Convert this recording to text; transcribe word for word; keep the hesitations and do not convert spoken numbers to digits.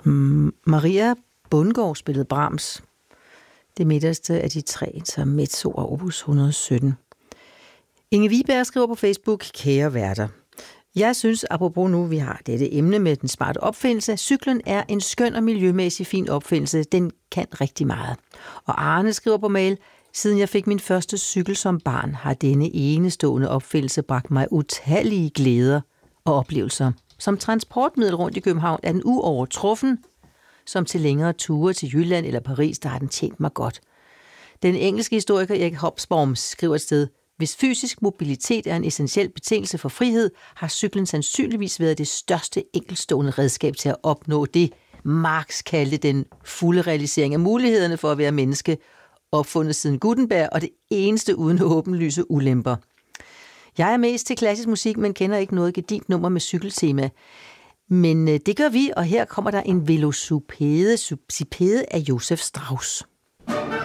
Mm, Maria Bundgaard spillede Brahms. Det midterste af de tre intermezzo og opus et hundrede og sytten. Inge Viberg skriver på Facebook: Kære værter, jeg synes, apropos nu vi har dette emne med den smarte opfindelse, cyklen er en skøn og miljømæssig fin opfindelse. Den kan rigtig meget. Og Arne skriver på mail: Siden jeg fik min første cykel som barn, har denne enestående opfindelse bragt mig utallige glæder og oplevelser. Som transportmiddel rundt i København er den uovertruffen, som til længere ture til Jylland eller Paris, der har den tjent mig godt. Den engelske historiker Erik Hobsbawm skriver et sted: Hvis fysisk mobilitet er en essentiel betingelse for frihed, har cyklen sandsynligvis været det største enkeltstående redskab til at opnå det, Marx kaldte den fulde realisering af mulighederne for at være menneske, opfundet siden Gutenberg, og det eneste uden åbenlyse ulemper. Jeg er mest til klassisk musik, men kender ikke noget gedint nummer med cykeltema. Men det gør vi, og her kommer der en velocipede subsipede af Josef Strauss.